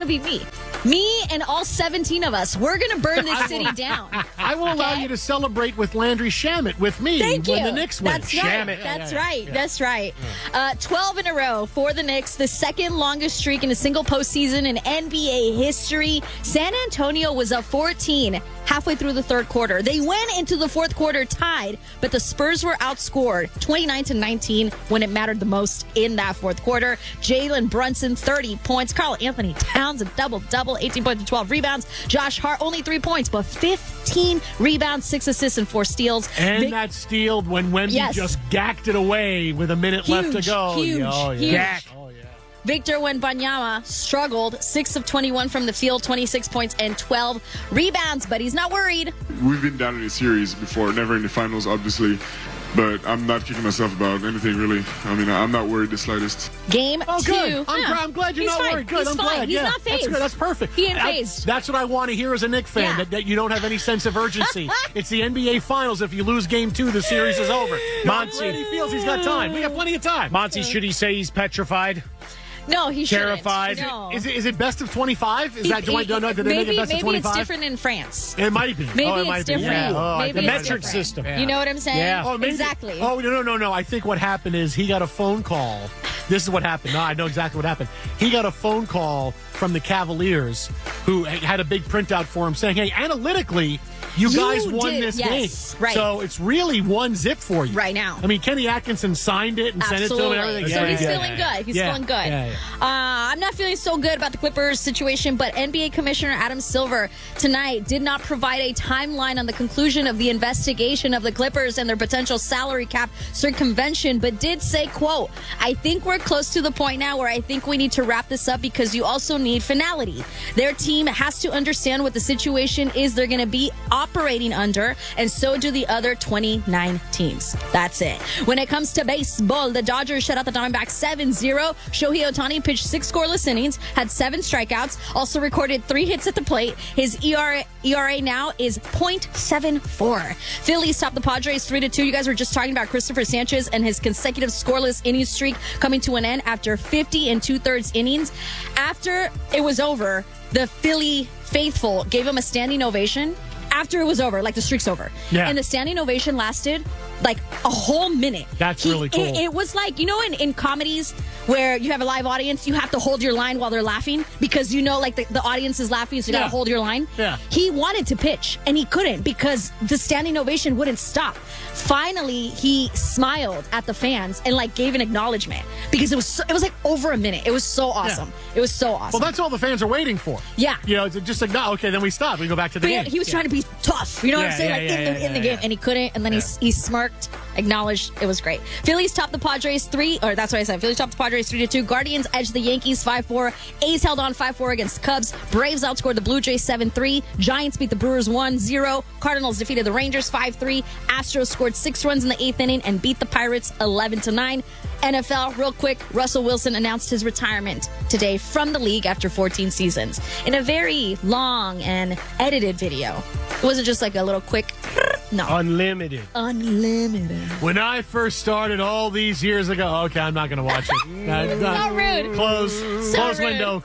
be me. Me and all 17 of us. We're going to burn this city down. I will allow you to celebrate with Landry Shamet with me when the Knicks win. That's right. That's right. 12 in a row for the Knicks, the second longest streak in a single postseason in NBA history. San Antonio was up 14 halfway through the third quarter. They went into the fourth quarter tied, but the Spurs were outscored 29-19 when it mattered the most in that fourth quarter. Jalen Brunson, 30 points. Karl Anthony Towns, a double-double, 18 points and 12 rebounds. Josh Hart, only 3 points, but 15 rebounds, 6 assists, and 4 steals. And that steal when Wemby just gacked it away with a minute left to go. Huge. Gack. Victor Wembanyama struggled, 6 of 21 from the field, 26 points and 12 rebounds, but he's not worried. We've been down in a series before, never in the finals, obviously, but I'm not kicking myself about anything, really. I mean, I'm not worried the slightest. Game 2. Good. I'm glad you're not worried. Good. He's I'm fine. glad. He's not phased. That's good. That's perfect. He ain't phased. That's what I want to hear as a Knicks fan, that you don't have any sense of urgency. It's the NBA Finals. If you lose Game 2, the series is over. Monty feels he's got time. We got plenty of time. Monty, should he say he's petrified? No, he shouldn't. Terrified. No. Is it best of 25? Is that joint done? Did they make it best of 25? Maybe it's different in France. It might be. Maybe it's different. Yeah. Maybe the it's metric different. system. You know what I'm saying? Yeah. Exactly. Oh, no. I think what happened is he got a phone call. This is what happened. No, I know exactly what happened. He got a phone call from the Cavaliers who had a big printout for him saying, hey, analytically, you guys won this game. Right. So it's really 1-0 for you. Right now. I mean, Kenny Atkinson signed it and sent it to him and everything. So he's feeling good. He's feeling good. Yeah. I'm not feeling so good about the Clippers situation, but NBA Commissioner Adam Silver tonight did not provide a timeline on the conclusion of the investigation of the Clippers and their potential salary cap circumvention, but did say, quote, I think we're close to the point now where I think we need to wrap this up because you also need finality. Their team has to understand what the situation is they're going to be operating under, and so do the other 29 teams. That's it. When it comes to baseball, the Dodgers shut out the Diamondbacks 7-0. Shohei Ohtani pitched 6 scoreless innings, had 7 strikeouts, also recorded 3 hits at the plate. His ERA now is .74. Phillies topped the Padres 3-2. You guys were just talking about Christopher Sanchez and his consecutive scoreless inning streak coming to an end after 50 2/3 innings. After it was over, the Philly faithful gave him a standing ovation. After it was over, like the streak's over. Yeah. And the standing ovation lasted like a whole minute. That's really cool. It was like, you know, in comedies where you have a live audience, you have to hold your line while they're laughing because you know, like the audience is laughing, so you got to hold your line. Yeah. He wanted to pitch and he couldn't because the standing ovation wouldn't stop. Finally, he smiled at the fans and like gave an acknowledgement because it was like over a minute. It was so awesome. It was so awesome. Well, that's all the fans are waiting for. Yeah. You know, it's just like, no, okay, then we stop. We go back to the game. He was trying to be tough. You know what I'm saying? In the game. And he couldn't. And then he smirked, acknowledged. It was great. Phillies topped the Padres 3-2. Guardians edged the Yankees 5-4. A's held on 5-4 against the Cubs. Braves outscored the Blue Jays 7-3. Giants beat the Brewers 1-0. Cardinals defeated the Rangers 5-3. Astros scored 6 runs in the 8th inning and beat the Pirates 11-9. NFL, real quick, Russell Wilson announced his retirement today from the league after 14 seasons in a very long and edited video. It wasn't just like a little quick, no. Unlimited. When I first started all these years ago, okay, I'm not going to watch it. So rude. Close rude. window.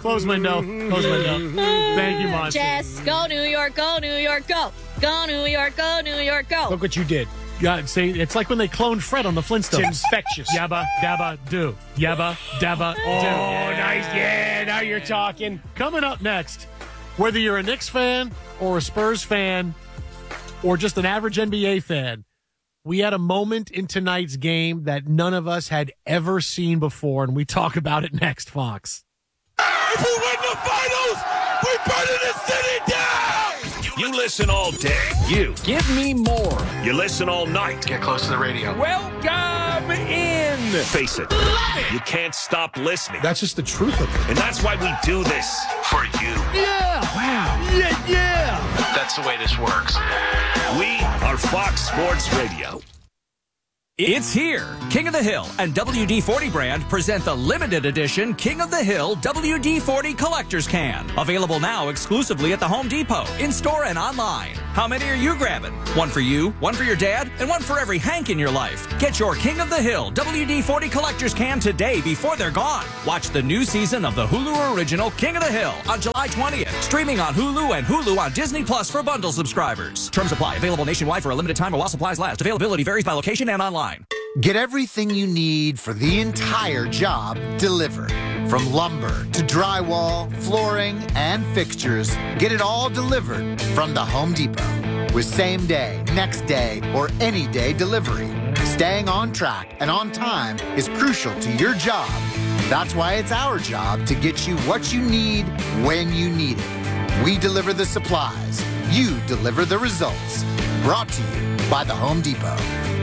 Thank you, Monty. Jess, go New York, go New York, go. Go New York, go New York, go. Look what you did. Yeah, see, it's like when they cloned Fred on the Flintstones. It's infectious. Yabba, dabba, do. Yabba, dabba, do. Oh, nice. Yeah, now you're talking. Coming up next, whether you're a Knicks fan or a Spurs fan or just an average NBA fan, we had a moment in tonight's game that none of us had ever seen before, and we talk about it next, Fox. If we win the finals, we're burning the city down! You listen all day. You Give me more. You listen all night. Get close to the radio. Welcome in. Face it, you can't stop listening. That's just the truth of it. And that's why we do this for you. Yeah! Wow! Yeah! That's the way this works. We are Fox Sports Radio. It's here. King of the Hill and WD-40 brand present the limited edition King of the Hill WD-40 Collector's Can. Available now exclusively at the Home Depot, in-store and online. How many are you grabbing? One for you, one for your dad, and one for every Hank in your life. Get your King of the Hill WD-40 Collector's Can today before they're gone. Watch the new season of the Hulu original King of the Hill on July 20th. Streaming on Hulu and Hulu on Disney Plus for bundle subscribers. Terms apply. Available nationwide for a limited time while supplies last. Availability varies by location and online. Get everything you need for the entire job delivered. From lumber to drywall, flooring, and fixtures, get it all delivered from the Home Depot. With same day, next day, or any day delivery. Staying on track and on time is crucial to your job. That's why it's our job to get you what you need when you need it. We deliver the supplies. You deliver the results. Brought to you by the Home Depot.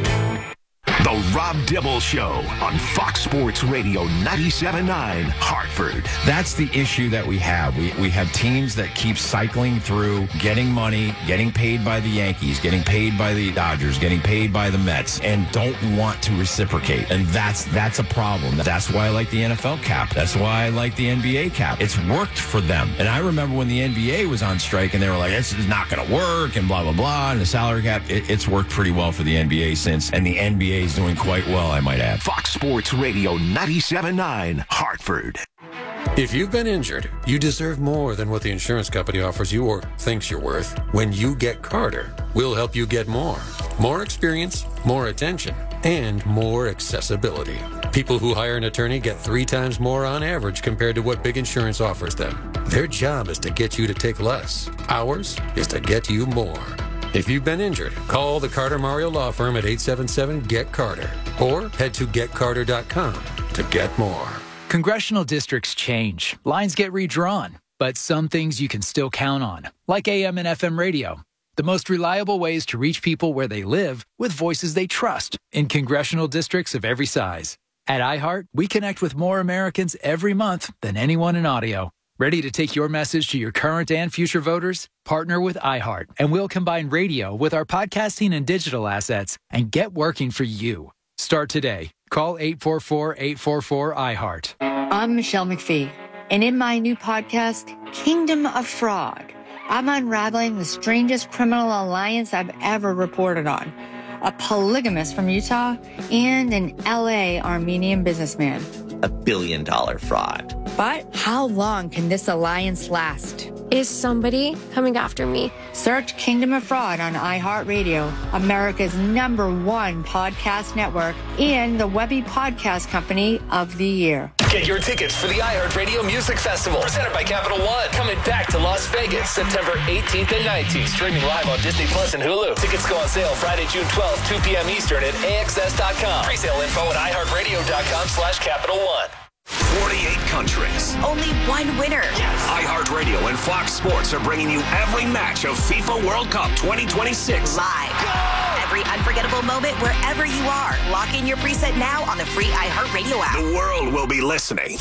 The Rob Dibble Show on Fox Sports Radio 97.9 Hartford. That's the issue that we have. We have teams that keep cycling through, getting money, getting paid by the Yankees, getting paid by the Dodgers, getting paid by the Mets, and don't want to reciprocate. And that's a problem. That's why I like the NFL cap. That's why I like the NBA cap. It's worked for them. And I remember when the NBA was on strike and they were like, this is not going to work and blah, blah, blah. And the salary cap, it's worked pretty well for the NBA since. And the NBA is doing quite well, I might add. Fox Sports Radio 97.9 Hartford. If you've been injured, you deserve more than what the insurance company offers you or thinks you're worth. When you get Carter, we'll help you get more. More experience, more attention, and more accessibility. People who hire an attorney get 3 times more on average compared to what big insurance offers them. Their job is to get you to take less. Ours is to get you more. If you've been injured, call the Carter Mario Law Firm at 877-GET-CARTER or head to getcarter.com to get more. Congressional districts change. Lines get redrawn. But some things you can still count on, like AM and FM radio. The most reliable ways to reach people where they live with voices they trust in congressional districts of every size. At iHeart, we connect with more Americans every month than anyone in audio. Ready to take your message to your current and future voters? Partner with iHeart, and we'll combine radio with our podcasting and digital assets and get working for you. Start today. Call 844-844-iHeart. I'm Michelle McPhee, and in my new podcast, Kingdom of Fraud, I'm unraveling the strangest criminal alliance I've ever reported on. A polygamist from Utah and an LA Armenian businessman. $1 billion fraud. But how long can this alliance last? Is somebody coming after me? Search Kingdom of Fraud on iHeartRadio, America's #1 podcast network, and the Webby Podcast Company of the Year. Get your tickets for the iHeartRadio Music Festival, presented by Capital One. Coming back to Las Vegas, September 18th and 19th. Streaming live on Disney Plus and Hulu. Tickets go on sale Friday, June 12th, 2 p.m. Eastern at AXS.com. Pre-sale info at iHeartRadio.com/Capital One. 48 countries. Only one winner. Yes. iHeartRadio and Fox Sports are bringing you every match of FIFA World Cup 2026. Live. Every unforgettable moment wherever you are. Lock in your preset now on the free iHeartRadio app. The world will be listening.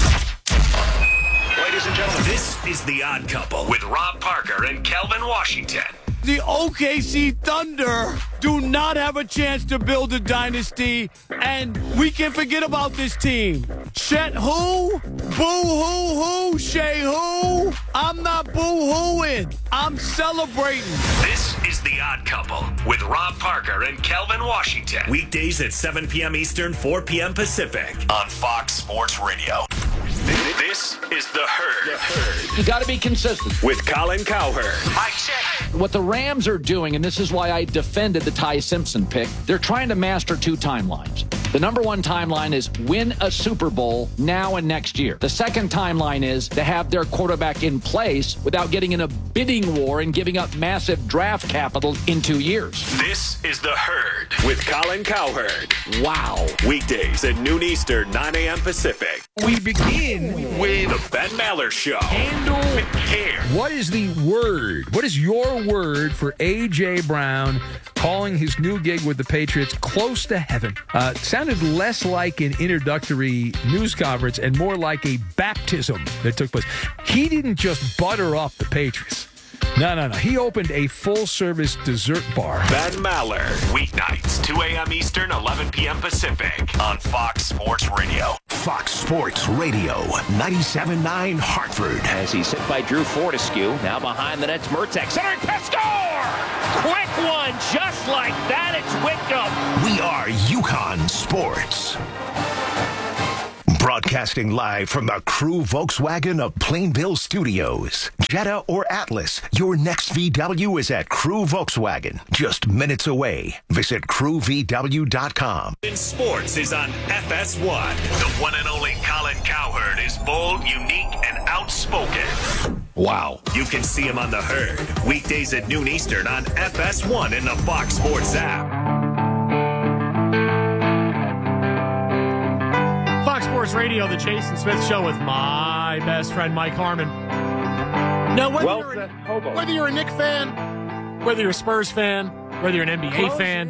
Ladies and gentlemen, this is The Odd Couple with Rob Parker and Kelvin Washington. The OKC Thunder do not have a chance to build a dynasty, and we can forget about this team. Chet who? Boo-hoo-hoo? Shea who? I'm not boo-hooing. I'm celebrating. This is The Odd Couple with Rob Parker and Kelvin Washington. Weekdays at 7 p.m. Eastern, 4 p.m. Pacific on Fox Sports Radio. This is The Herd. You got to be consistent. With Colin Cowherd. Mike check. What the Rams are doing, and this is why I defended the Ty Simpson pick, they're trying to master 2 timelines. The number 1 timeline is win a Super Bowl now and next year. The second timeline is to have their quarterback in place without getting in a bidding war and giving up massive draft capital in 2 years. This is The Herd with Colin Cowherd. Wow. Weekdays at noon Eastern, 9 a.m. Pacific. We begin with The Ben Maller Show. Handle with care. What is the word? What is your word for A.J. Brown calling his new gig with the Patriots close to heaven? Sounded less like an introductory news conference and more like a baptism that took place. He didn't just butter off the Patriots. No. He opened a full-service dessert bar. Ben Maller. Weeknights, 2 a.m. Eastern, 11 p.m. Pacific on Fox Sports Radio. Fox Sports Radio, 97.9 Hartford. As he's hit by Drew Fortescue. Now behind the net's Mertek. Centering pass, score! Quick one, just like that. It's Wickham. We are UConn Sports. Broadcasting live from the Crew Volkswagen of Plainville Studios. Jetta or Atlas, your next VW is at Crew Volkswagen. Just minutes away. Visit crewvw.com. In Sports is on FS1. The one and only Colin Cowherd is bold, unique, and outspoken. Wow. You can see him on The Herd. Weekdays at noon Eastern on FS1 in the Fox Sports app. Fox Sports Radio, the Jason Smith Show with my best friend, Mike Harmon. Now, whether you're a Knicks fan, whether you're a Spurs fan, whether you're an NBA fan,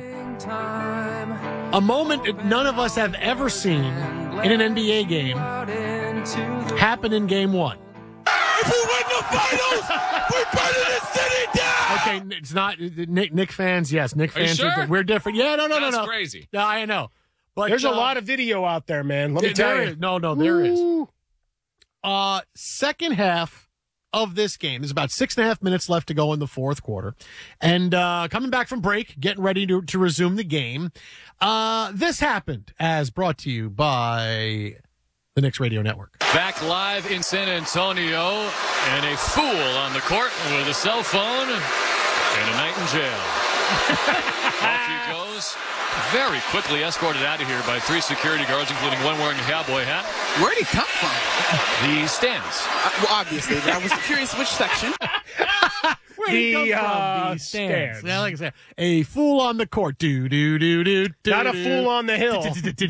a moment that none of us have ever seen in an NBA game happened in Game 1. If we win the finals, we're burning the city down! Okay, it's not Knicks fans. Yes, Knicks fans. Sure? We're different. Yeah, no. That's crazy. No, I know. But, there's a lot of video out there, man. Let me tell you. There is. Second half of this game. There's about 6.5 minutes left to go in the fourth quarter. And coming back from break, getting ready to resume the game. This happened, as brought to you by the Knicks Radio Network. Back live in San Antonio, and a fool on the court with a cell phone and a night in jail. Off he goes. Very quickly escorted out of here by 3 security guards, including one wearing a cowboy hat. Where'd he come from? The stands. Well, obviously, but I was curious which section. Where he come from? The stands. Yeah, like I said, a fool on the court. Do. Not a fool on the hill.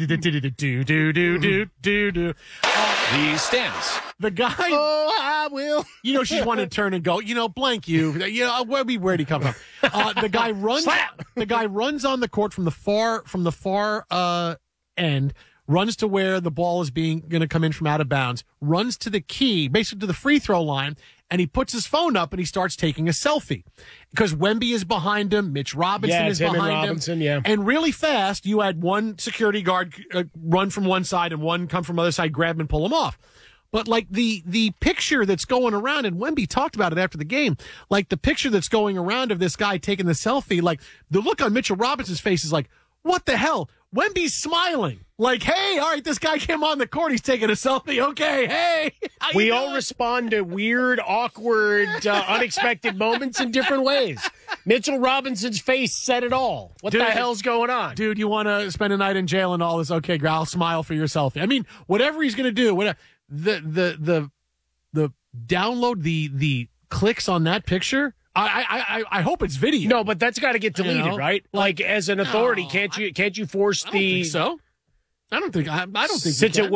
Do. The stands. The guy. Oh, I will. You know, she's wanting to turn and go, blank you. Where'd he come from? The guy runs. Slap! The guy runs on the court from the far end, runs to where the ball is going to come in from out of bounds, runs to the key, basically to the free throw line, and he puts his phone up and he starts taking a selfie because Wemby is behind him, Mitch Robinson is behind him, yeah. And really fast, you had one security guard run from one side and one come from the other side, grab him and pull him off. But like the picture that's going around, and Wemby talked about it after the game, like the picture that's going around of this guy taking the selfie, like the look on Mitchell Robinson's face is like, what the hell? Wemby's smiling. Like, hey, all right, this guy came on the court. He's taking a selfie. Okay, hey. We all respond to weird, awkward, unexpected moments in different ways. Mitchell Robinson's face said it all. What the hell's going on? Dude, you want to spend a night in jail and all this? Okay, I'll smile for your selfie. I mean, whatever he's going to do, whatever. The download, the clicks on that picture, I hope it's video. No, but that's got to get deleted, right? Like as an authority, can't you force I don't think so. I don't think since it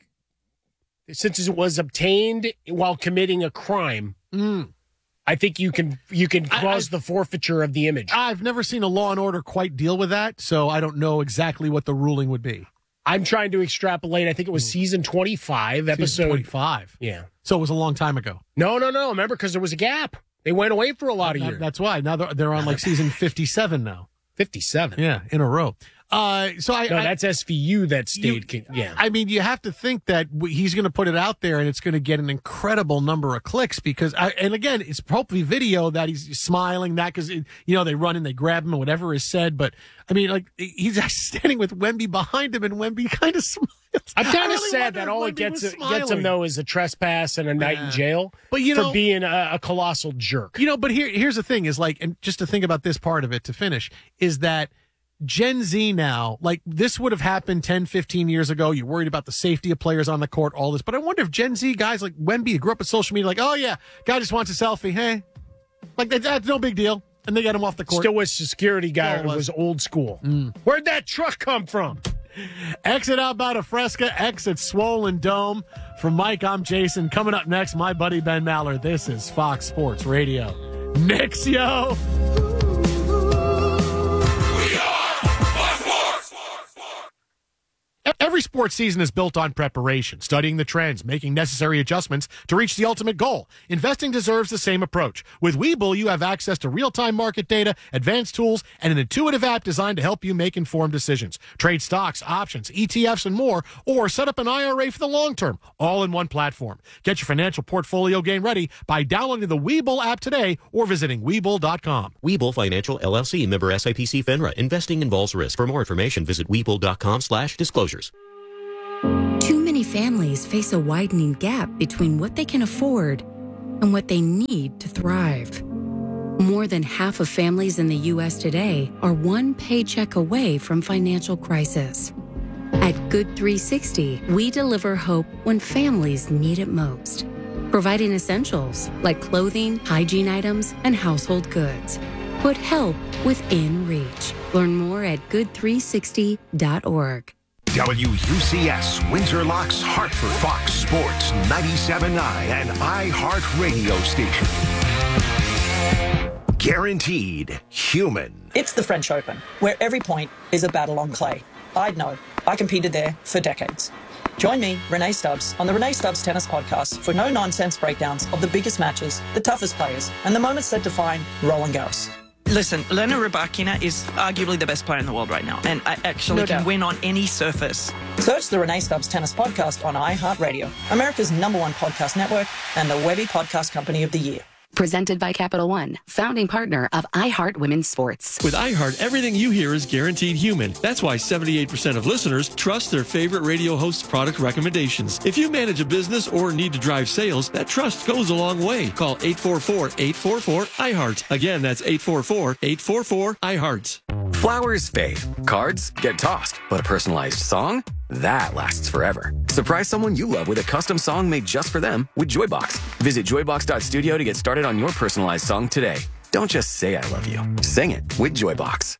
was obtained while committing a crime. I think you can cause the forfeiture of the image. I've never seen a Law and Order quite deal with that, so I don't know exactly what the ruling would be. I'm trying to extrapolate. I think it was season 25, episode 25. Yeah. So it was a long time ago. No. Remember, because there was a gap. They went away for a lot of years. That's why. Now they're on like season 57 now. 57? Yeah, in a row. That's SVU that stayed. Yeah. I mean, you have to think that he's going to put it out there and it's going to get an incredible number of clicks because, and again, it's probably video that he's smiling, that because, they run and they grab him and whatever is said. But, I mean, like, he's standing with Wemby behind him and Wemby kind of smiles. I'm kind of sad that all it gets him, though, is a trespass and a night in jail for being a colossal jerk. But here's the thing is like, and just to think about this part of it to finish, is that Gen Z now, like this would have happened 10, 15 years ago. You're worried about the safety of players on the court, all this. But I wonder if Gen Z guys like Wemby grew up with social media, like, oh yeah, guy just wants a selfie. Hey, like that's no big deal. And they get him off the court. Still was a security guy who was old school. Where'd that truck come from? Exit out of Fresca, exit Swollen Dome. From Mike, I'm Jason. Coming up next, my buddy Ben Maller. This is Fox Sports Radio. Knicks, yo. Every sport sports season is built on preparation, studying the trends, making necessary adjustments to reach the ultimate goal. Investing deserves the same approach. With Webull, you have access to real-time market data, advanced tools, and an intuitive app designed to help you make informed decisions. Trade stocks, options, ETFs, and more, or set up an IRA for the long term, all in one platform. Get your financial portfolio game ready by downloading the Webull app today or visiting Webull.com. Webull Financial LLC, member SIPC FINRA. Investing involves risk. For more information, visit Webull.com/disclosures. Too many families face a widening gap between what they can afford and what they need to thrive. More than half of families in the U.S. today are one paycheck away from financial crisis. At Good 360, we deliver hope when families need it most, providing essentials like clothing, hygiene items, and household goods. Put help within reach. Learn more at good360.org. WUCS, Windsor Locks, Hartford, Fox Sports 97.9 and iHeartRadio station. Guaranteed human. It's the French Open, where every point is a battle on clay. I'd know. I competed there for decades. Join me, Renee Stubbs, on the Renee Stubbs Tennis Podcast for no-nonsense breakdowns of the biggest matches, the toughest players, and the moments that define Roland Garros. Listen, Elena Rybakina is arguably the best player in the world right now, and I actually can win on any surface. Search the Renee Stubbs Tennis Podcast on iHeartRadio, America's #1 podcast network and the Webby Podcast Company of the Year. Presented by Capital One, founding partner of iHeart Women's Sports. With iHeart, everything you hear is guaranteed human. That's why 78% of listeners trust their favorite radio host's product recommendations. If you manage a business or need to drive sales, that trust goes a long way. Call 844-844-iHeart. Again, that's 844-844-iHeart. Flowers fade. Cards get tossed. But a personalized song? That lasts forever. Surprise someone you love with a custom song made just for them with Joybox. Visit joybox.studio to get started on your personalized song today. Don't just say I love you. Sing it with Joybox.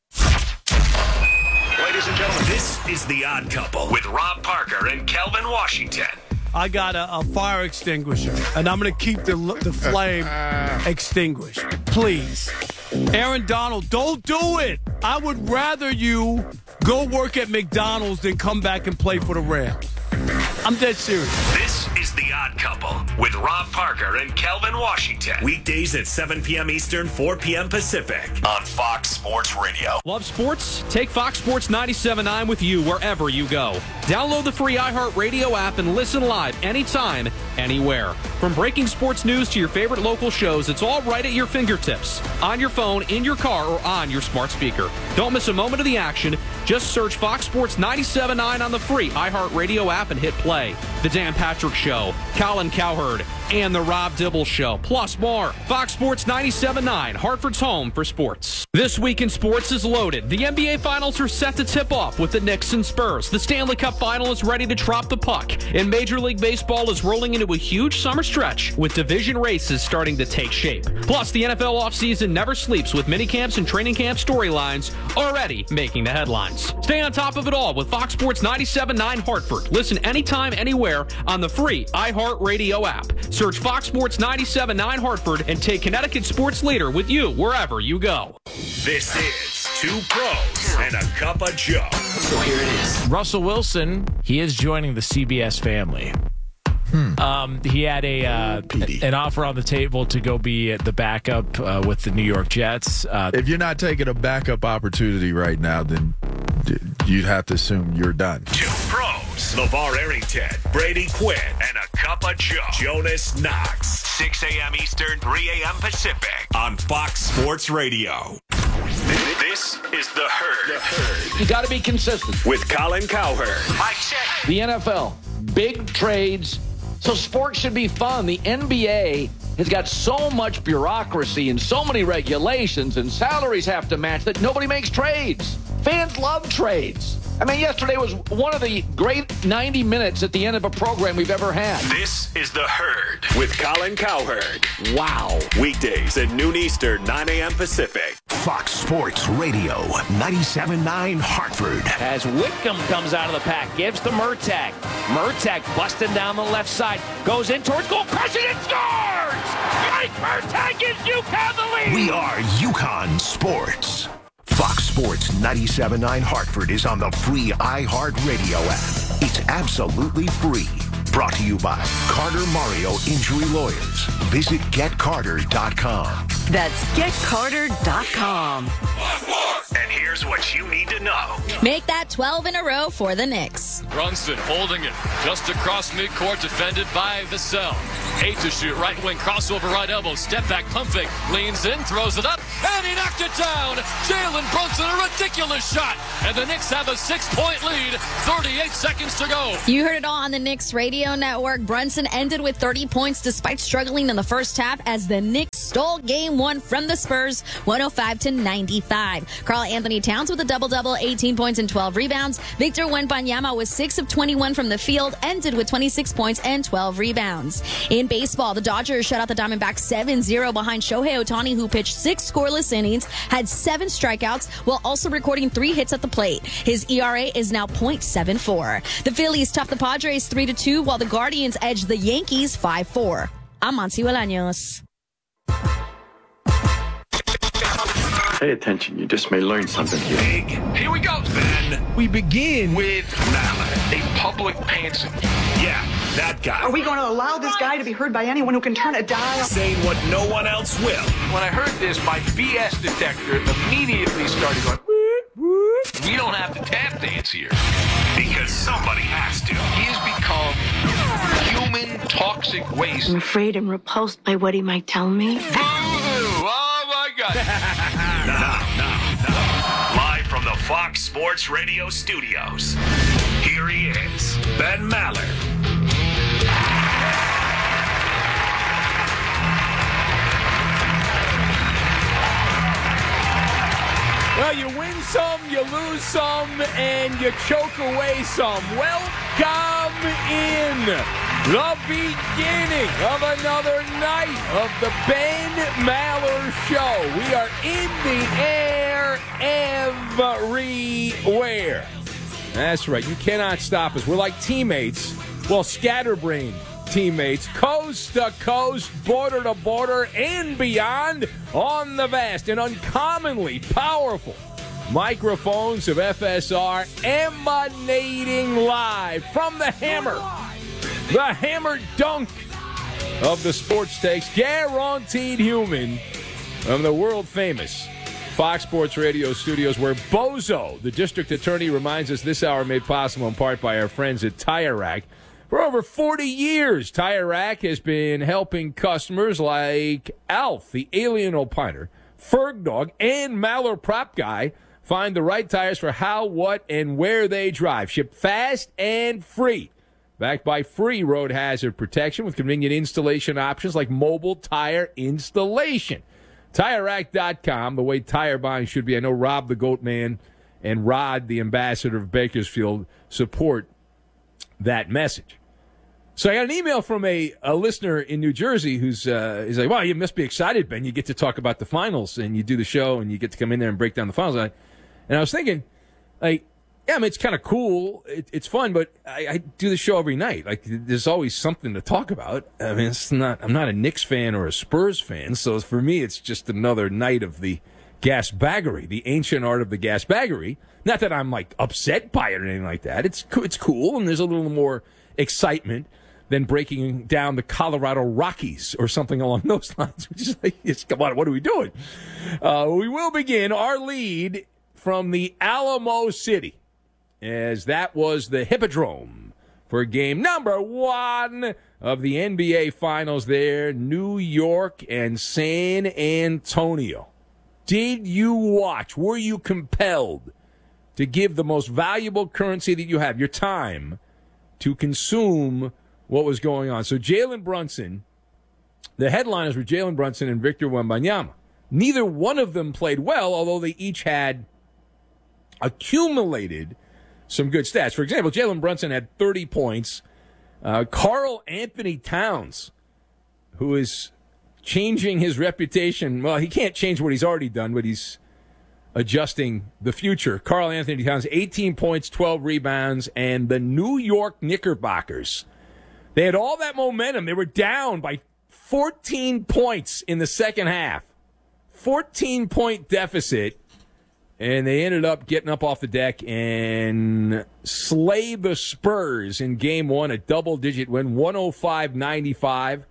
Ladies and gentlemen, this is The Odd Couple with Rob Parker and Kelvin Washington. I got a fire extinguisher, and I'm going to keep the flame extinguished. Please. Aaron Donald, don't do it. I would rather you go work at McDonald's than come back and play for the Rams. I'm dead serious. This is The Odd Couple with Rob Parker and Kelvin Washington. Weekdays at 7 p.m. Eastern, 4 p.m. Pacific on Fox Sports Radio. Love sports? Take Fox Sports 97.9 with you wherever you go. Download the free iHeartRadio app and listen live anytime, anywhere. From breaking sports news to your favorite local shows, it's all right at your fingertips. On your phone, in your car, or on your smart speaker. Don't miss a moment of the action. Just search Fox Sports 97.9 on the free iHeartRadio app and hit play. The Dan Patrick Show, Colin Cowherd, and The Rob Dibble Show, plus more. Fox Sports 97.9, Hartford's home for sports. This week in sports is loaded. The NBA Finals are set to tip off with the Knicks and Spurs. The Stanley Cup Final is ready to drop the puck. And Major League Baseball is rolling into a huge summer stretch with division races starting to take shape. Plus, the NFL offseason never sleeps with minicamps and training camp storylines already making the headlines. Stay on top of it all with Fox Sports 97.9 Hartford. Listen anytime, anywhere on the free iHeartRadio app. Search Fox Sports 97.9 Hartford and take Connecticut Sports Leader with you wherever you go. This is Two Pros and a Cup of Joe. So here it is. Russell Wilson, he is joining the CBS family. He had an offer on the table to go be the backup with the New York Jets. If you're not taking a backup opportunity right now, then you'd have to assume you're done. Two Pros. LeVar Arrington, Brady Quinn, and a Cup of Joe. Jonas Knox. 6 a.m. Eastern, 3 a.m. Pacific on Fox Sports Radio. This is The Herd. You got to be consistent. With Colin Cowherd. Mike check. The NFL, big trades. So sports should be fun. The NBA has got so much bureaucracy and so many regulations and salaries have to match that nobody makes trades. Fans love trades. I mean, yesterday was one of the great 90 minutes at the end of a program we've ever had. This is The Herd with Colin Cowherd. Wow. Weekdays at noon Eastern, 9 a.m. Pacific. Fox Sports Radio, 97.9 Hartford. As Whitcomb comes out of the pack, gives to Murtagh. Murtagh busting down the left side, goes in towards goal, crushes and scores! Mike Murtagh gives UConn the lead! We are UConn Sports. Fox Sports 97.9 Hartford is on the free iHeartRadio app. It's absolutely free. Brought to you by Carter Mario Injury Lawyers. Visit GetCarter.com. That's GetCarter.com. And here's what you need to know. Make that 12 in a row for the Knicks. Brunson holding it just across midcourt, defended by Vassell. 8 to shoot, right wing, crossover, right elbow, step back, pump fake, leans in, throws it up, and he knocked it down. Jalen Brunson, a ridiculous shot. And the Knicks have a 6-point lead, 38 seconds to go. You heard it all on the Knicks radio network. Brunson ended with 30 points despite struggling in the first half as the Knicks stole game one from the Spurs, 105-95. Karl Anthony Towns with a double-double, 18 points and 12 rebounds. Victor Wembanyama was 6 of 21 from the field, ended with 26 points and 12 rebounds. In baseball, the Dodgers shut out the Diamondbacks 7-0 behind Shohei Ohtani, who pitched 6 scoreless innings, had 7 strikeouts, while also recording 3 hits at the plate. His ERA is now .74. The Phillies topped the Padres 3-2, while the Guardians edged the Yankees 5-4. I'm Monty Bolaños. Pay attention. You just may learn something here. Big. Here we go. Then We begin with Mallett. a public pantsing. Yeah, that guy. Are we going to allow this guy to be heard by anyone who can turn a dial? Saying what no one else will. When I heard this, my BS detector immediately started going, whoop, whoop. We don't have to tap dance here. Because somebody has to. He has become human toxic waste. I'm afraid I'm repulsed by what he might tell me. Boo-hoo! Oh, my God. No. Live from the Fox Sports Radio studios, here he is, Ben Maller. Well, you win some, you lose some, and you choke away some. Welcome in the beginning of another night of the Ben Maller Show. We are in the air everywhere. That's right. You cannot stop us. We're like teammates. Well, scatterbrained teammates, coast to coast, border to border, and beyond on the vast and uncommonly powerful microphones of FSR, emanating live from the hammer dunk of the sports takes, guaranteed human, from the world famous Fox Sports Radio studios, where Bozo, the district attorney, reminds us this hour made possible in part by our friends at Tire Rack. For over 40 years, Tire Rack has been helping customers like Alf, the alien opiner, Ferg Dog, and Maller Prop Guy find the right tires for how, what, and where they drive. Shipped fast and free. Backed by free road hazard protection with convenient installation options like mobile tire installation. TireRack.com, the way tire buying should be. I know Rob the Goat Man and Rod, the ambassador of Bakersfield, support that message. So I got an email from a listener in New Jersey who's he's like, "Wow, you must be excited, Ben. You get to talk about the finals, and you do the show, and you get to come in there and break down the finals." And I was thinking, like, yeah, I mean, it's kind of cool. It's fun, but I do the show every night. Like, there's always something to talk about. I mean, I'm not a Knicks fan or a Spurs fan, so for me, it's just another night of the gasbaggery, the ancient art of the gasbaggery. Not that I'm, like, upset by it or anything like that. It's cool, and there's a little more excitement than breaking down the Colorado Rockies or something along those lines. Which is like, come on, what are we doing? We will begin our lead from the Alamo City, as that was the Hippodrome for game number 1 of the NBA Finals there, New York and San Antonio. Did you watch? Were you compelled to give the most valuable currency that you have, your time, to consume what was going on? So Jalen Brunson, the headliners were Jalen Brunson and Victor Wembanyama. Neither one of them played well, although they each had accumulated some good stats. For example, Jalen Brunson had 30 points. Karl Anthony Towns, who is changing his reputation. Well, he can't change what he's already done, but he's adjusting the future. Karl Anthony Towns, 18 points, 12 rebounds, and the New York Knickerbockers, they had all that momentum. They were down by 14 points in the second half. 14-point deficit. And they ended up getting up off the deck and slay the Spurs in Game 1, a double-digit win, 105-95.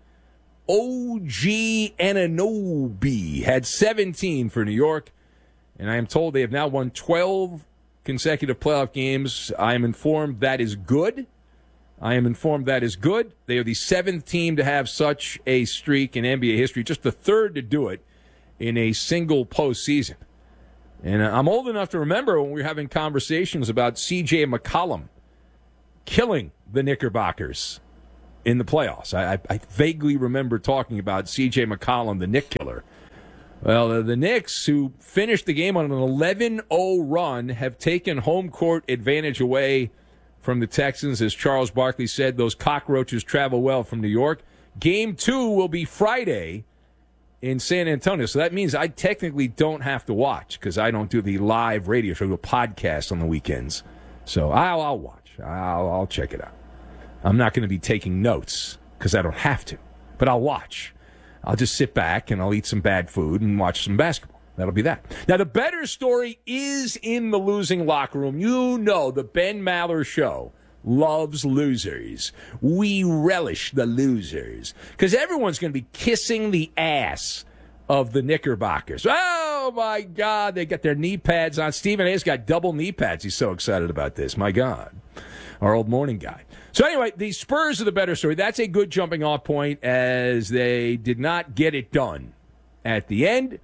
OG Anunoby had 17 for New York, and I am told they have now won 12 consecutive playoff games. I am informed that is good. They are the 7th team to have such a streak in NBA history, just the 3rd to do it in a single postseason. And I'm old enough to remember when we were having conversations about C.J. McCollum killing the Knickerbockers in the playoffs. I vaguely remember talking about C.J. McCollum, the Knick killer. Well, the Knicks, who finished the game on an 11-0 run, have taken home court advantage away from the Texans. As Charles Barkley said, those cockroaches travel well from New York. Game 2 will be Friday in San Antonio. So that means I technically don't have to watch because I don't do the live radio show, I do a podcast on the weekends. So I'll watch. I'll check it out. I'm not going to be taking notes because I don't have to, but I'll watch. I'll just sit back and I'll eat some bad food and watch some basketball. That'll be that. Now, the better story is in the losing locker room. You know the Ben Maller Show loves losers. We relish the losers because everyone's going to be kissing the ass of the Knickerbockers. Oh, my God. They got their knee pads on. Stephen A's got double knee pads. He's so excited about this. My God. Our old morning guy. So anyway, the Spurs are the better story. That's a good jumping off point as they did not get it done at the end.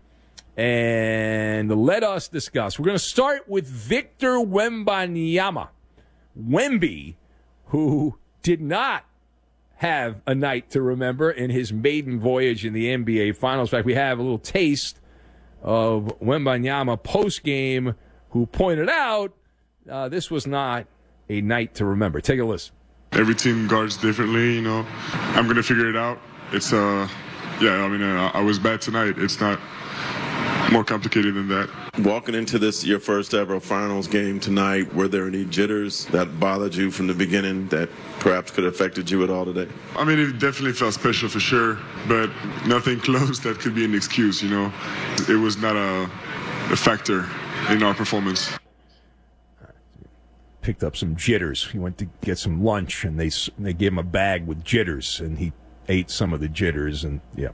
And let us discuss. We're going to start with Victor Wembanyama. Wemby, who did not have a night to remember in his maiden voyage in the NBA Finals. In fact, we have a little taste of Wembanyama post-game, who pointed out this was not a night to remember. Take a listen. Every team guards differently, I'm going to figure it out. It's, I was bad tonight. It's not more complicated than that. Walking into this, your first ever finals game tonight, were there any jitters that bothered you from the beginning that perhaps could have affected you at all today? It definitely felt special for sure, but nothing close that could be an excuse, It was not a factor in our performance. Picked up some jitters. He went to get some lunch, and they gave him a bag with jitters, and he ate some of the jitters, and yeah.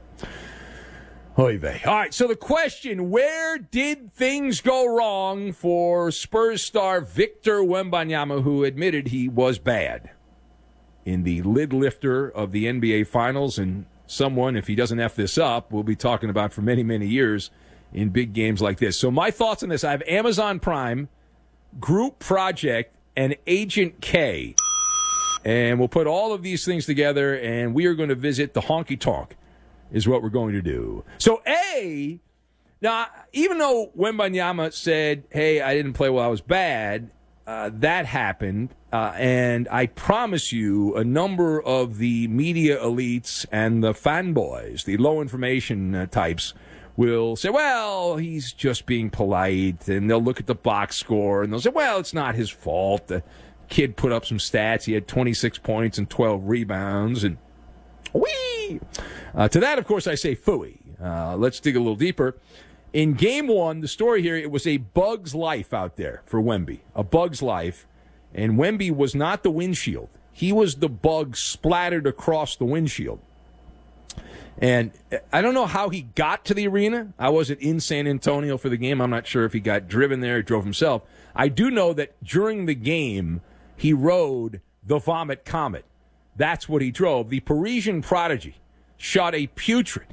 Oy vey. All right, so the question, where did things go wrong for Spurs star Victor Wembanyama, who admitted he was bad in the lid lifter of the NBA Finals, and someone, if he doesn't F this up, we'll be talking about for many, many years in big games like this. So my thoughts on this, I have Amazon Prime, Group Project, and Agent K. And we'll put all of these things together, and we are going to visit the honky tonk, is what we're going to do. So, now, even though Wembanyama said, hey, I didn't play well, I was bad, that happened. And I promise you, a number of the media elites and the fanboys, the low information types, will say, well, he's just being polite, and they'll look at the box score, and they'll say, well, it's not his fault. The kid put up some stats. He had 26 points and 12 rebounds, and whee! To that, of course, I say phooey. Let's dig a little deeper. In Game 1, the story here, it was a bug's life out there for Wemby, a bug's life, and Wemby was not the windshield. He was the bug splattered across the windshield. And I don't know how he got to the arena. I wasn't in San Antonio for the game. I'm not sure if he got driven there or drove himself. I do know that during the game, he rode the Vomit Comet. That's what he drove. The Parisian Prodigy shot a putrid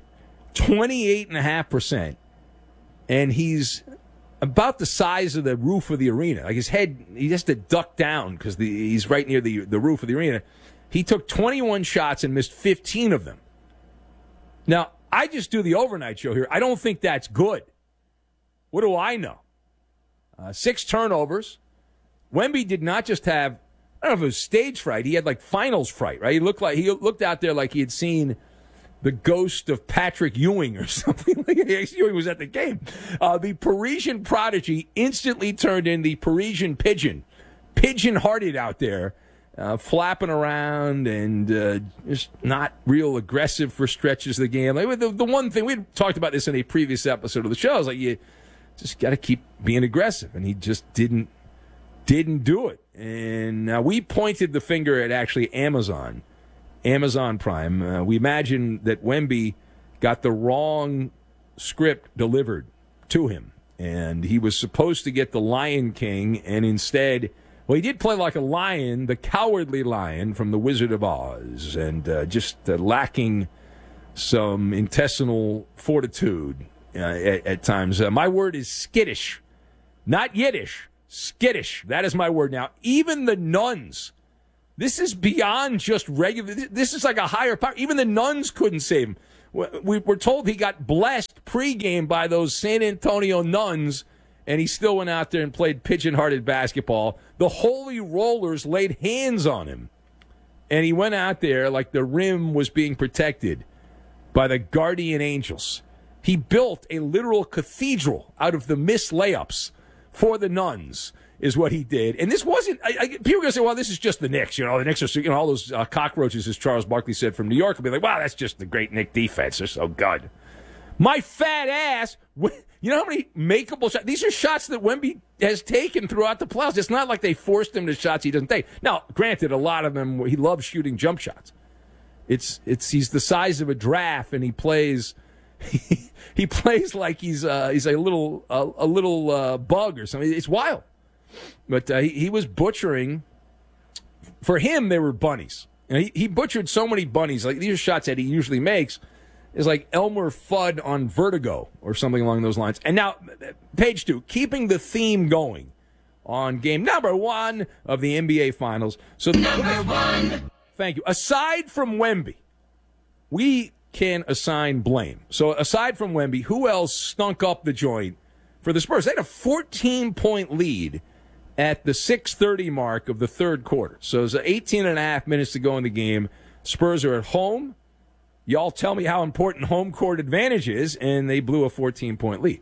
28.5%, and he's about the size of the roof of the arena. Like his head, he has to duck down because he's right near the roof of the arena. He took 21 shots and missed 15 of them. Now, I just do the overnight show here. I don't think that's good. What do I know? 6 turnovers. Wemby did not just have, I don't know if it was stage fright. He had like finals fright, right? He looked out there like he had seen the ghost of Patrick Ewing or something. Like Ewing was at the game. The Parisian Prodigy instantly turned in the Parisian Pigeon. Pigeon-hearted out there. Flapping around and just not real aggressive for stretches of the game. Like the one thing, we talked about this in a previous episode of the show, is like just got to keep being aggressive, and he just didn't do it. And now we pointed the finger at actually Amazon Prime. We imagined that Wemby got the wrong script delivered to him, and he was supposed to get the Lion King, and instead, well, he did play like a lion, the cowardly lion from The Wizard of Oz, and just lacking some intestinal fortitude at times. My word is skittish, not Yiddish, skittish. That is my word. Now, even the nuns, this is beyond just regular, this is like a higher power. Even the nuns couldn't save him. We were told he got blessed pregame by those San Antonio nuns, and he still went out there and played pigeon-hearted basketball. The Holy Rollers laid hands on him, and he went out there like the rim was being protected by the guardian angels. He built a literal cathedral out of the missed layups for the nuns, is what he did. And this wasn't, people are going to say, well, this is just the Knicks. The Knicks are, all those cockroaches, as Charles Barkley said, from New York, will be like, wow, that's just the great Knick defense. They're so good. My fat ass, you know how many makeable shots? These are shots that Wemby has taken throughout the playoffs. It's not like they forced him to shots he doesn't take. Now, granted, a lot of them, he loves shooting jump shots. He's the size of a giraffe, and he plays he plays like he's a little bug or something. It's wild. But he was butchering. For him, they were bunnies. He butchered so many bunnies. Like, these are shots that he usually makes. It's like Elmer Fudd on Vertigo or something along those lines. And now, page 2, keeping the theme going on game number 1 of the NBA Finals. So number 1. Thank you. Aside from Wemby, we can assign blame. So aside from Wemby, who else stunk up the joint for the Spurs? They had a 14-point lead at the 6:30 mark of the third quarter. So there's 18 and a half minutes to go in the game. Spurs are at home. Y'all tell me how important home court advantage is, and they blew a 14-point lead.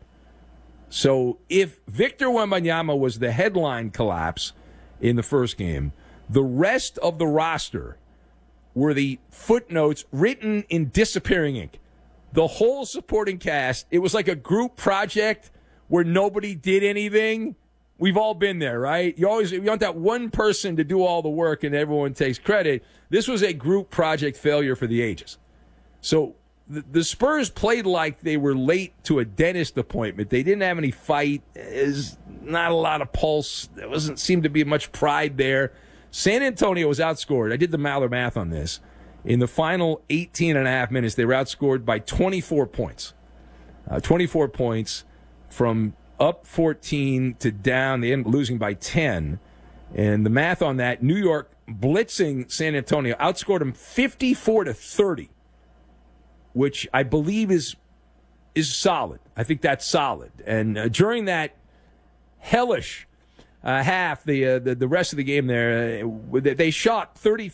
So if Victor Wembanyama was the headline collapse in the first game, the rest of the roster were the footnotes written in disappearing ink. The whole supporting cast, it was like a group project where nobody did anything. We've all been there, right? You want that one person to do all the work and everyone takes credit. This was a group project failure for the ages. So the Spurs played like they were late to a dentist appointment. They didn't have any fight. There's not a lot of pulse. There doesn't seem to be much pride there. San Antonio was outscored. I did the Maller math on this. In the final 18 and a half minutes, they were outscored by 24 points. 24 points from up 14 to down. They ended up losing by 10. And the math on that, New York blitzing San Antonio outscored them 54-30, which I believe is solid. I think that's solid. And during that hellish half, the rest of the game there, they shot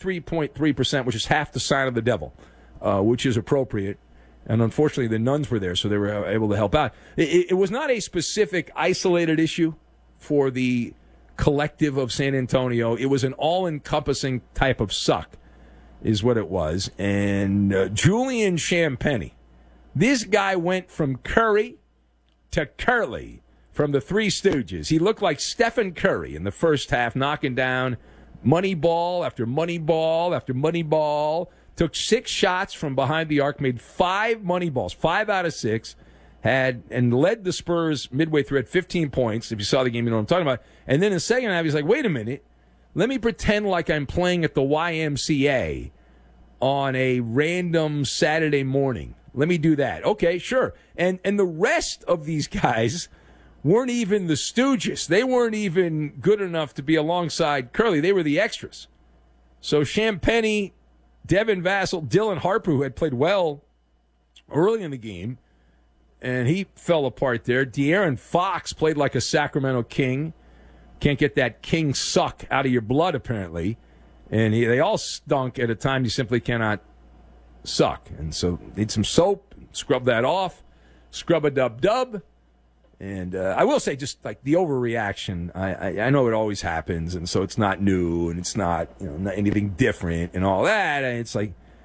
33.3%, which is half the sign of the devil, which is appropriate. And unfortunately, the nuns were there, so they were able to help out. It was not a specific, isolated issue for the collective of San Antonio. It was an all-encompassing type of suck, is what it was. And Julian Champagnie, this guy went from Curry to Curly from the Three Stooges. He looked like Stephen Curry in the first half, knocking down money ball after money ball after money ball. Took 6 shots from behind the arc, made 5 money balls, 5 out of 6, and led the Spurs midway through at 15 points. If you saw the game, you know what I'm talking about. And then in the second half, he's like, wait a minute, let me pretend like I'm playing at the YMCA on a random Saturday morning. Let me do that. Okay, sure. And the rest of these guys weren't even the Stooges. They weren't even good enough to be alongside Curly. They were the extras. So Champagnie, Devin Vassell, Dylan Harper, who had played well early in the game, and he fell apart there. De'Aaron Fox played like a Sacramento King. Can't get that King suck out of your blood, apparently. And they all stunk at a time you simply cannot suck. And so need some soap, scrub that off, scrub-a-dub-dub. And I will say, just like the overreaction, I know it always happens, and so it's not new, and it's not, not anything different and all that. And it's like,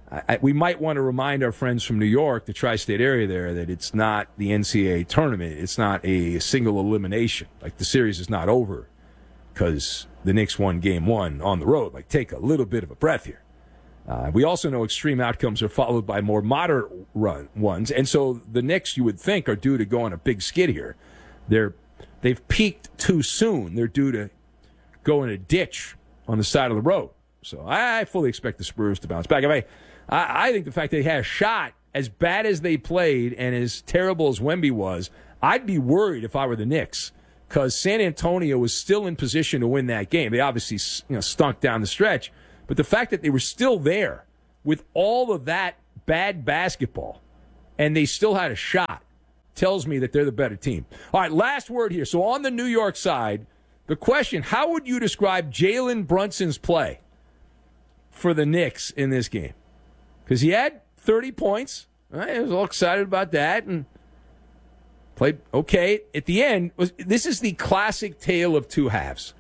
we might want to remind our friends from New York, the tri-state area there, that it's not the NCAA tournament. It's not a single elimination. Like, the series is not over because the Knicks won game 1 on the road. Like, take a little bit of a breath here. We also know extreme outcomes are followed by more moderate ones. And so the Knicks, you would think, are due to go on a big skid here. They've peaked too soon. They're due to go in a ditch on the side of the road. So I fully expect the Spurs to bounce back. I think the fact they had a shot, as bad as they played and as terrible as Wemby was, I'd be worried if I were the Knicks, because San Antonio was still in position to win that game. They obviously stunk down the stretch, but the fact that they were still there with all of that bad basketball and they still had a shot tells me that they're the better team. All right, last word here. So on the New York side, the question, how would you describe Jalen Brunson's play for the Knicks in this game? Because he had 30 points. I was all excited about that and played okay. At the end, this is the classic tale of two halves.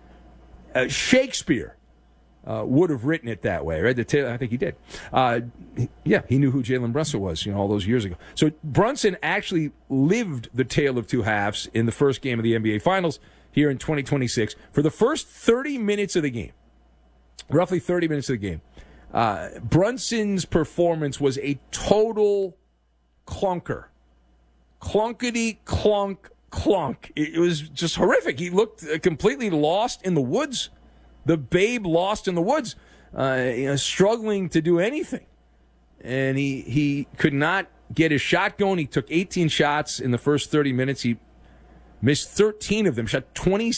Shakespeare would have written it that way, right? The tale, I think he did. He knew who Jalen Brunson was, all those years ago. So Brunson actually lived the tale of two halves in the first game of the NBA Finals here in 2026. For the first 30 minutes of the game, roughly 30 minutes of the game, Brunson's performance was a total clunker. Clunkety clunk clunk. It was just horrific. He looked completely lost in the woods. The babe lost in the woods, struggling to do anything. And he could not get his shot going. He took 18 shots in the first 30 minutes. He missed 13 of them, shot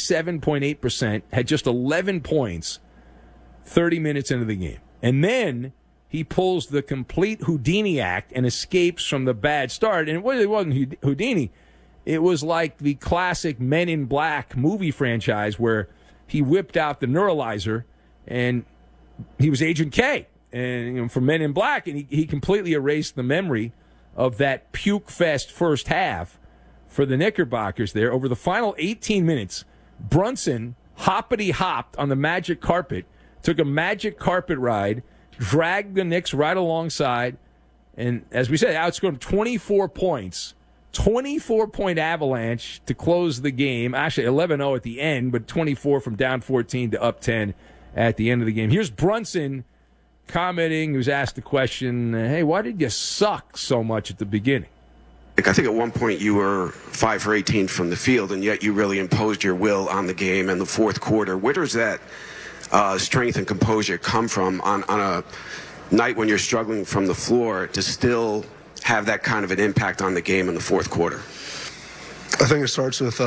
27.8%, had just 11 points 30 minutes into the game. And then he pulls the complete Houdini act and escapes from the bad start. And it wasn't Houdini. It was like the classic Men in Black movie franchise where he whipped out the neuralizer and he was Agent K and from Men in Black, and he completely erased the memory of that puke-fest first half for the Knickerbockers there. Over the final 18 minutes, Brunson hoppity-hopped on the magic carpet, took a magic carpet ride, dragged the Knicks right alongside, and as we said, outscored them 24 points. 24-point avalanche to close the game. Actually, 11-0 at the end, but 24 from down 14 to up 10 at the end of the game. Here's Brunson commenting, who's asked the question, hey, why did you suck so much at the beginning? I think at one point you were 5 for 18 from the field, and yet you really imposed your will on the game in the fourth quarter. Where does that strength and composure come from on a night when you're struggling from the floor to still have that kind of an impact on the game in the fourth quarter? I think it starts with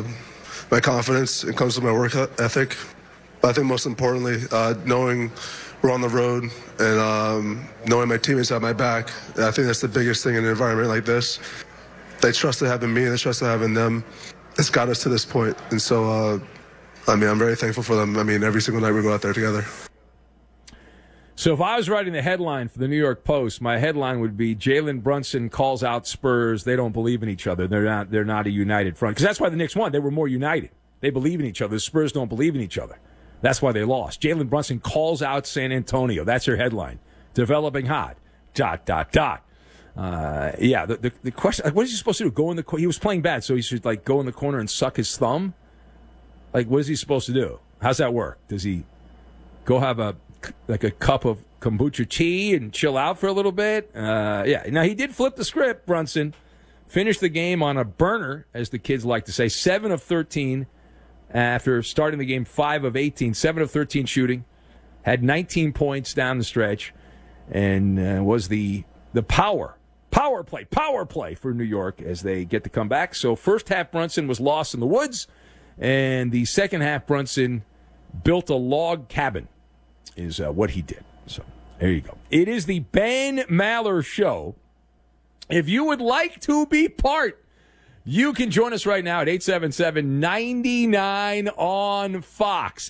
my confidence. It comes with my work ethic. But I think most importantly, knowing we're on the road and knowing my teammates have my back. I think that's the biggest thing in an environment like this. They trusted having me, they trusted having them. It's got us to this point. And so, I'm very thankful for them. Every single night we go out there together. So if I was writing the headline for the New York Post, my headline would be Jalen Brunson calls out Spurs. They don't believe in each other. They're not a united front. Because that's why the Knicks won. They were more united. They believe in each other. The Spurs don't believe in each other. That's why they lost. Jalen Brunson calls out San Antonio. That's your headline. Developing hot. ... The question, what is he supposed to do? Go in the corner? He was playing bad, so he should go in the corner and suck his thumb? What is he supposed to do? How's that work? Does he go have a cup of kombucha tea and chill out for a little bit? Now, he did flip the script, Brunson. Finished the game on a burner, as the kids like to say. 7 of 13 after starting the game 5 of 18. 7 of 13 shooting. Had 19 points down the stretch. And was the power play for New York as they get to come back. So first half Brunson was lost in the woods. And the second half Brunson built a log cabin. Is what he did. So there you go. It is the Ben Maller Show. If you would like to be part, you can join us right now at 877-99 on Fox.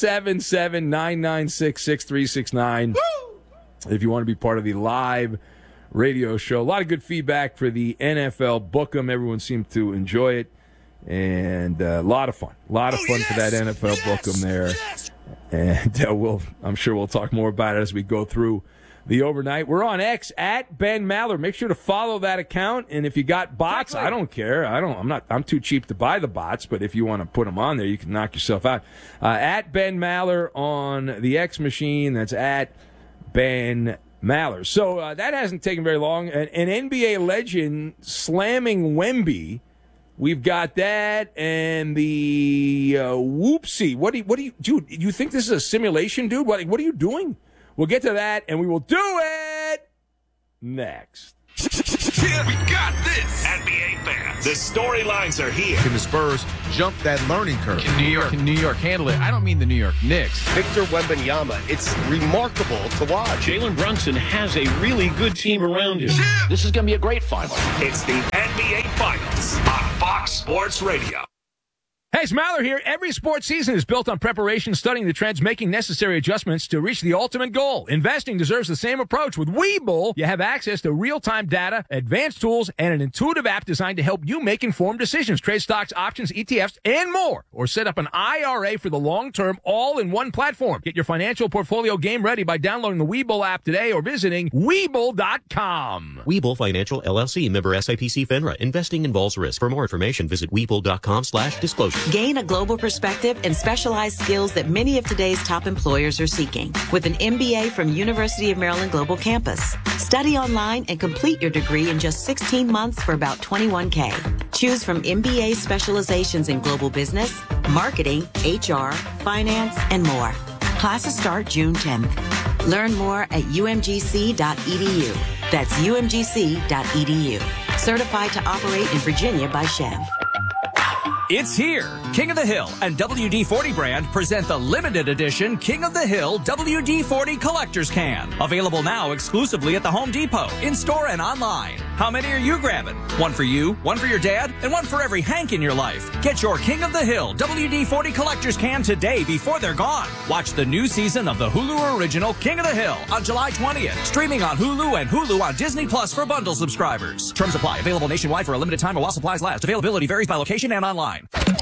877-996-6369. If you want to be part of the live radio show. A lot of good feedback for the NFL Book'em. Everyone seemed to enjoy it. And a lot of fun. A lot of fun for that NFL Book'em there. And I'm sure we'll talk more about it as we go through the overnight. We're on X at Ben Maller. Make sure to follow that account. And if you got bots, I don't care. I'm too cheap to buy the bots, but if you want to put them on there, you can knock yourself out. At Ben Maller on the X machine. That's at Ben Maller. So that hasn't taken very long. An NBA legend slamming Wemby. We've got that and the whoopsie. What do you, dude? You think this is a simulation, dude? What are you doing? We'll get to that, and we will do it next. Yeah, we got this. NBA fans, the storylines are here. Can the Spurs jump that learning curve? Can New York handle it? I don't mean the New York Knicks. Victor Wembanyama, it's remarkable to watch. Jalen Brunson has a really good team around him. Yeah. This is going to be a great final. It's the NBA Finals on Fox Sports Radio. Hey, it's Maller here. Every sports season is built on preparation, studying the trends, making necessary adjustments to reach the ultimate goal. Investing deserves the same approach. With Webull, you have access to real-time data, advanced tools, and an intuitive app designed to help you make informed decisions. Trade stocks, options, ETFs, and more. Or set up an IRA for the long term, all in one platform. Get your financial portfolio game ready by downloading the Webull app today or visiting Webull.com. Webull Financial, LLC, member SIPC FINRA. Investing involves risk. For more information, visit Webull.com/disclosure. Gain a global perspective and specialized skills that many of today's top employers are seeking with an MBA from University of Maryland Global Campus. Study online and complete your degree in just 16 months for about $21K. Choose from MBA specializations in global business, marketing, HR, finance, and more. Classes start June 10th. Learn more at umgc.edu. That's umgc.edu. Certified to operate in Virginia by Chev. It's here. King of the Hill and WD-40 brand present the limited edition King of the Hill WD-40 Collector's Can. Available now exclusively at the Home Depot, in-store and online. How many are you grabbing? One for you, one for your dad, and one for every Hank in your life. Get your King of the Hill WD-40 Collector's Can today before they're gone. Watch the new season of the Hulu original King of the Hill on July 20th. Streaming on Hulu and Hulu on Disney Plus for bundle subscribers. Terms apply. Available nationwide for a limited time or while supplies last. Availability varies by location and online.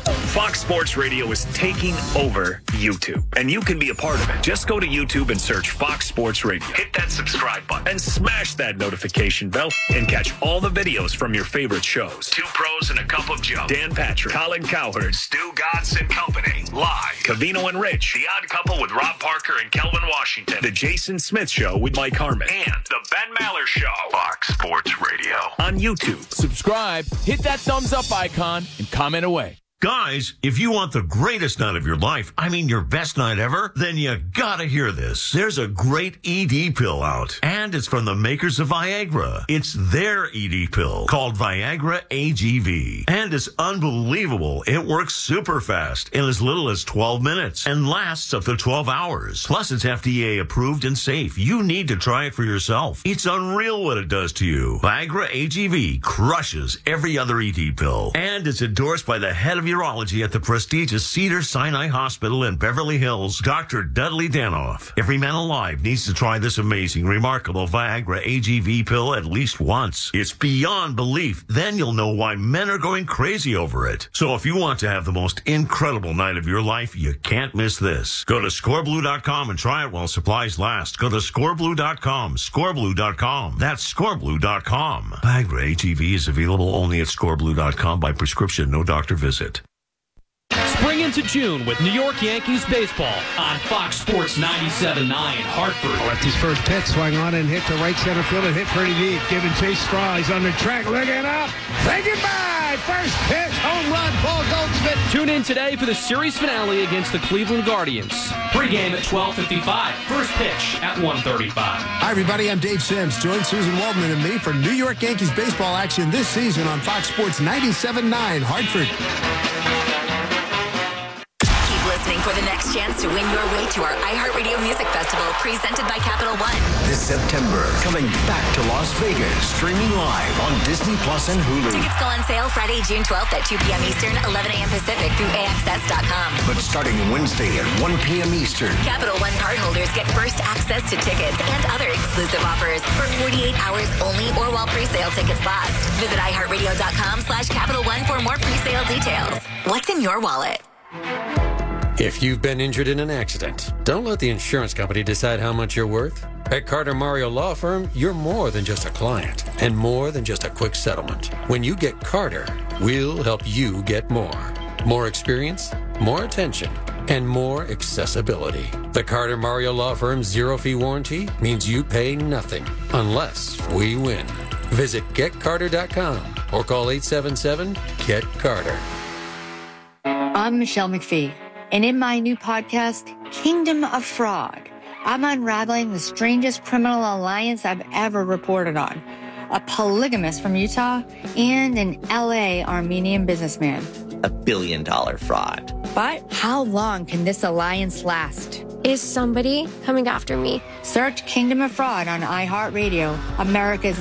Fox Sports Radio is taking over YouTube, and you can be a part of it. Just go to YouTube and search Fox Sports Radio. Hit that subscribe button and smash that notification bell and catch all the videos from your favorite shows. Two Pros and a Cup of Joe. Dan Patrick, Colin Cowherd, Stu Godson Company. Live. Cavino and Rich. The Odd Couple with Rob Parker and Kelvin Washington. The Jason Smith Show with Mike Harmon. And The Ben Maller Show. Fox Sports Radio. On YouTube. Subscribe, hit that thumbs up icon, and comment away. Guys, if you want the greatest night of your life, I mean your best night ever, then you gotta hear this. There's a great ED pill out, and it's from the makers of Viagra. It's their ED pill called Viagra AGV, and it's unbelievable. It works super fast in as little as 12 minutes and lasts up to 12 hours. Plus, it's FDA approved and safe. You need to try it for yourself. It's unreal what it does to you. Viagra AGV crushes every other ED pill, and it's endorsed by the head of urology at the prestigious Cedars-Sinai Hospital in Beverly Hills, Dr. Dudley Danoff. Every man alive needs to try this amazing, remarkable Viagra AGV pill at least once. It's beyond belief. Then you'll know why men are going crazy over it. So if you want to have the most incredible night of your life, you can't miss this. Go to scoreblue.com and try it while supplies last. Go to scoreblue.com, scoreblue.com. That's scoreblue.com. Viagra AGV is available only at scoreblue.com by prescription, no doctor visit. Spring into June with New York Yankees baseball on Fox Sports 97.9 Hartford. Lefty's first pitch swung on and hit to right center field and hit pretty deep. Giving Chase Straw. He's on the track. Looking up. Say goodbye. First pitch. Home run. Paul Goldschmidt. Tune in today for the series finale against the Cleveland Guardians. Pre-game at 12:55. First pitch at 1:35. Hi, everybody. I'm Dave Sims. Join Susan Waldman and me for New York Yankees baseball action this season on Fox Sports 97.9 Hartford. Listening for the next chance to win your way to our iHeartRadio Music Festival presented by Capital One. This September, coming back to Las Vegas, streaming live on Disney Plus and Hulu. Tickets go on sale Friday, June 12th at 2 p.m. Eastern, 11 a.m. Pacific through AXS.com. But starting Wednesday at 1 p.m. Eastern. Capital One cardholders get first access to tickets and other exclusive offers for 48 hours only or while pre-sale tickets last. Visit iHeartRadio.com/Capital One for more pre-sale details. What's in your wallet? If you've been injured in an accident, don't let the insurance company decide how much you're worth. At Carter Mario Law Firm, you're more than just a client and more than just a quick settlement. When you get Carter, we'll help you get more. More experience, more attention, and more accessibility. The Carter Mario Law Firm's zero-fee warranty means you pay nothing unless we win. Visit GetCarter.com or call 877-GET-CARTER. I'm Michelle McPhee, and in my new podcast, Kingdom of Fraud, I'm unraveling the strangest criminal alliance I've ever reported on. A polygamist from Utah and an LA Armenian businessman. $1 billion fraud. But how long can this alliance last? Is somebody coming after me? Search Kingdom of Fraud on iHeartRadio, America's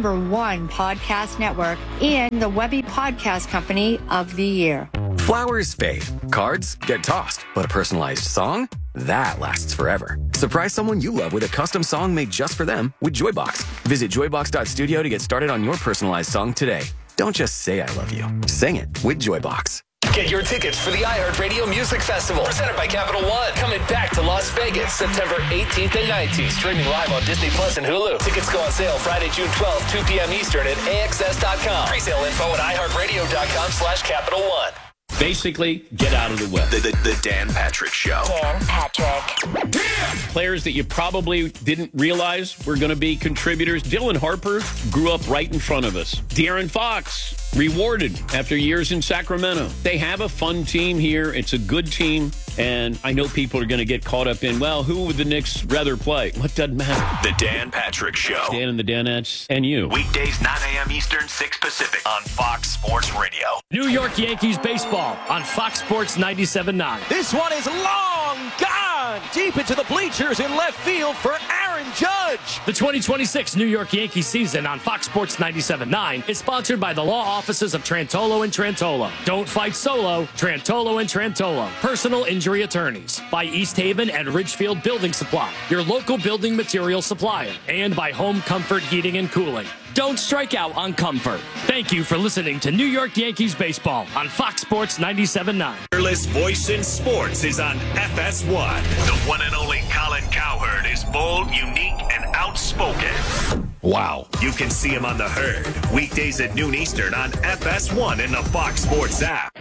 #1 podcast network, and the Webby Podcast Company of the Year. Flowers fade, cards get tossed, but a personalized song? That lasts forever. Surprise someone you love with a custom song made just for them with Joybox. Visit joybox.studio to get started on your personalized song today. Don't just say I love you. Sing it with Joybox. Get your tickets for the iHeartRadio Music Festival, presented by Capital One. Coming back to Las Vegas, September 18th and 19th. Streaming live on Disney Plus and Hulu. Tickets go on sale Friday, June 12th, 2 p.m. Eastern at AXS.com. Pre-sale info at iHeartRadio.com/Capital One. Basically, get out of the way. The Dan Patrick Show. Dan Patrick. Players that you probably didn't realize were going to be contributors. Dylan Harper grew up right in front of us. De'Aaron Fox, rewarded after years in Sacramento. They have a fun team here. It's a good team. And I know people are going to get caught up in, well, who would the Knicks rather play? What doesn't matter? The Dan Patrick Show. Dan and the Danettes and you. Weekdays 9 a.m. Eastern, 6 Pacific on Fox Sports Radio. New York Yankees baseball on Fox Sports 97.9. This one is long gone deep into the bleachers in left field for Aaron Judge. The 2026 New York Yankees season on Fox Sports 97.9 is sponsored by the law offices of Trantolo and Trantolo. Don't fight solo. Trantolo and Trantolo. Personal injury attorneys. By East Haven and Ridgefield Building Supply, your local building material supplier. And by Home Comfort Heating and Cooling. Don't strike out on comfort. Thank you for listening to New York Yankees baseball on Fox Sports 97.9. Fearless voice in sports is on FS1. The one and only Colin Cowherd is bold, unique, and outspoken. Wow. You can see him on The Herd, weekdays at noon Eastern on FS1 and the Fox Sports app.